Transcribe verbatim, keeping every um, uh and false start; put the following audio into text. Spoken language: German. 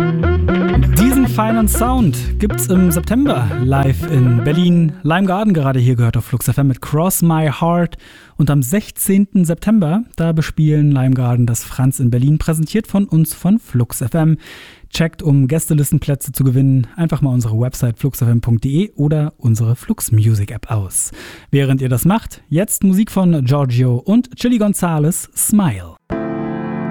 Diesen feinen Sound gibt's im September live in Berlin. Lime Garden gerade hier gehört auf Flux F M mit Cross My Heart. Und am sechzehnten September, da bespielen Lime Garden das Franz in Berlin, präsentiert von uns von Flux F M. Checkt, um Gästelistenplätze zu gewinnen, einfach mal unsere Website flux f m punkt d e oder unsere Flux Music App aus. Während ihr das macht, jetzt Musik von Giorgio und Chili Gonzales, Smile.